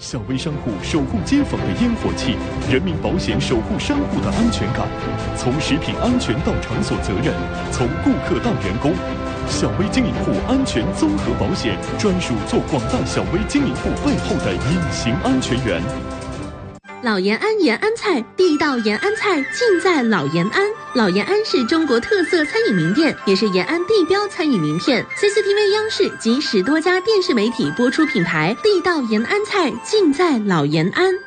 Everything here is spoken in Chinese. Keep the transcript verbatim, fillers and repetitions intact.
小微商户守护街坊的烟火气，人民保险守护商户的安全感。从食品安全到场所责任，从顾客到员工，小微经营户安全综合保险专属做广大小微经营户背后的隐形安全员。 老延安延安菜，地道延安菜尽在老延安。老延安是中国特色餐饮名店，也是延安地标餐饮名片。C C T V 央视及十多家电视媒体播出品牌，地道延安菜尽在老延安。